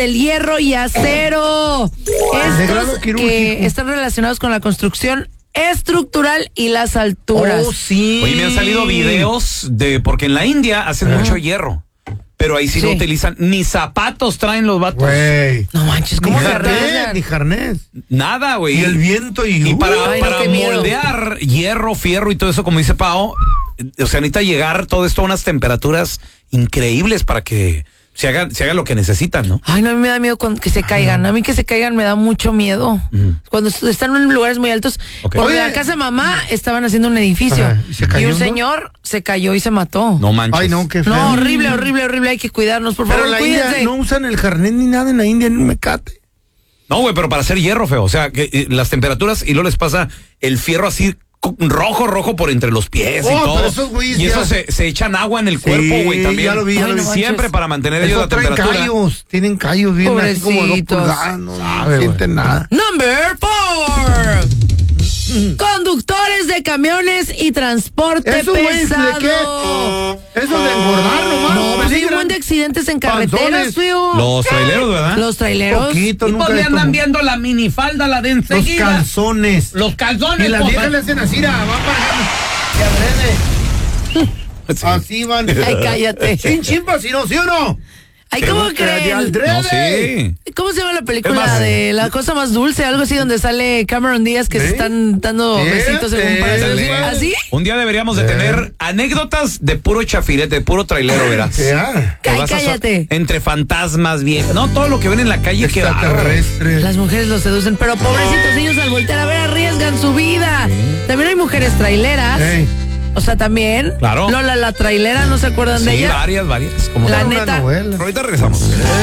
del hierro y acero. Estos que están relacionados con la construcción estructural y las alturas. Oh, sí. Oye, me han salido videos porque en la India hacen mucho hierro. Pero ahí sí no utilizan, ni zapatos traen los vatos. Güey. No manches, ¿cómo se arriesgan? Ni harnés. Nada, güey. Y el viento y para qué miedo. moldear hierro, fierro y todo eso, como dice Pao, o sea, necesita llegar todo esto a unas temperaturas increíbles para que se haga lo que necesitan, ¿no? Ay, no, a mí me da miedo que se caigan. A mí que se caigan me da mucho miedo. Cuando están en lugares muy altos. Okay. Porque en la casa de mamá estaban haciendo un edificio. Ajá. ¿Y se cayó, un no? señor se cayó y se mató. No manches. Ay, no, qué feo. No, horrible, horrible, horrible. Hay que cuidarnos, por Pero favor, en la cuídense. India no usan el harnés ni nada en la India, en un mecate. No, güey, pero para hacer hierro, feo. O sea, que las temperaturas y luego les pasa el fierro así rojo por entre los pies y todo. Pero esos güeyes y eso ya- se echan agua en el cuerpo, güey, también. ya lo vi. Ay, no Siempre manches. para mantener ellos la Traen temperatura. callos, tienen callos bien así como 2 Pobrecitos. pulgadas, no sienten nada. Number 4. Conductores de camiones y transporte ¿Eso, güey, de pesado. qué? Eso de engordar nomás. No, pues hay un peligran. montón de accidentes en carreteras, Panzones. feo. Los traileros, ¿verdad? Los traileros. Poquito, Y nunca pues le he andan visto. viendo la minifalda, la de Los enseguida. calzones. Los calzones. Y las pues, viejas le hacen así, van para sí. así van. Ay, cállate. Sin chimpas, ¿sí no? ¿Sí o no? Ay, ¿cómo De creen? aldrede. No, sí. ¿Cómo se llama la película Es más, de La Cosa Más Dulce? Algo así donde sale Cameron Díaz que se están dando besitos en un parque. Ándale. ¿Así? Un día deberíamos de tener anécdotas de puro chafirete, de puro trailero, verás. Ya. Que Ay, vas a cállate. entre fantasmas, bien. No, todo lo que ven en la calle que Extraterrestres. Las mujeres los seducen, pero pobrecitos ellos al voltear a ver arriesgan su vida. También hay mujeres traileras. Ey. O sea, también. Claro. Lola la trailera, ¿no se acuerdan de Sí, ella? varias. Como La no. Una neta. novela. Ahorita regresamos.